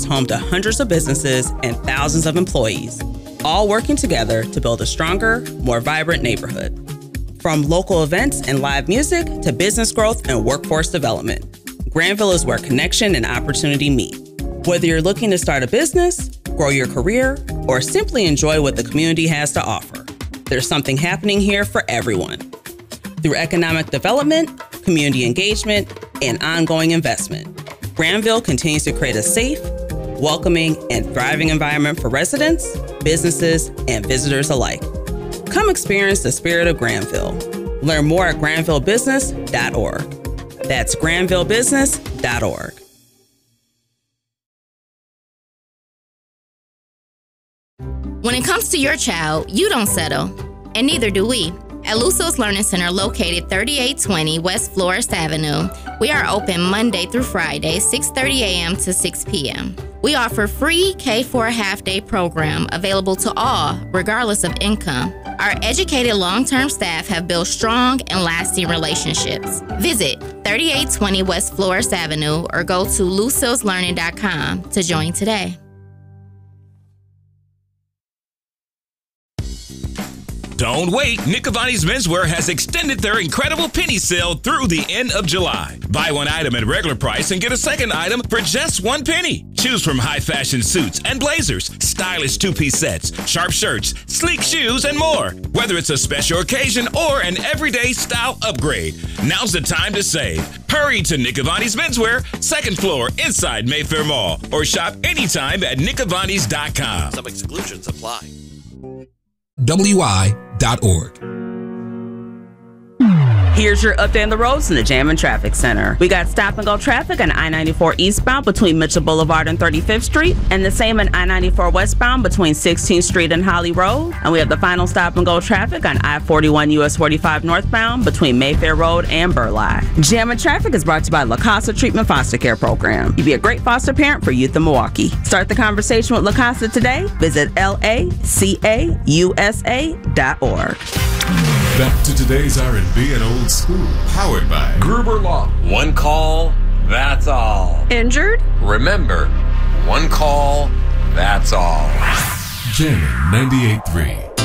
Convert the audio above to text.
home to hundreds of businesses and thousands of employees, all working together to build a stronger, more vibrant neighborhood. From local events and live music to business growth and workforce development, Granville is where connection and opportunity meet. Whether you're looking to start a business, grow your career, or simply enjoy what the community has to offer, there's something happening here for everyone. Through economic development, community engagement, and ongoing investment, Granville continues to create a safe, welcoming, and thriving environment for residents, businesses, and visitors alike. Come experience the spirit of Granville. Learn more at granvillebusiness.org. That's granvillebusiness.org. When it comes to your child, you don't settle, and neither do we. At Lusos Learning Center, located 3820 West Florist Avenue, we are open Monday through Friday, 6:30 a.m. to 6 p.m. We offer free K4 half-day program available to all, regardless of income. Our educated long-term staff have built strong and lasting relationships. Visit 3820 West Florist Avenue or go to lusoslearning.com to join today. Don't wait. Nick Cavani's Menswear has extended their incredible penny sale through the end of July. Buy one item at regular price and get a second item for just 1 penny. Choose from high fashion suits and blazers, stylish two-piece sets, sharp shirts, sleek shoes, and more. Whether it's a special occasion or an everyday style upgrade, now's the time to save. Hurry to Nick Cavani's Menswear, 2nd floor inside Mayfair Mall, or shop anytime at nickcavanis.com. Some exclusions apply. WI.org. Here's your update on the roads in the Jam and Traffic Center. We got stop and go traffic on I-94 eastbound between Mitchell Boulevard and 35th Street, and the same on I-94 westbound between 16th Street and Holly Road. And we have the final stop and go traffic on I-41 US 45 northbound between Mayfair Road and Burleigh. Jam and Traffic is brought to you by La Casa Treatment Foster Care Program. You be a great foster parent for youth in Milwaukee. Start the conversation with La Casa today. Visit LACAUSA.org. Back to today's R&B and old school, powered by Gruber Law. One call, that's all. Injured? Remember, one call, that's all. Jamming 98.3.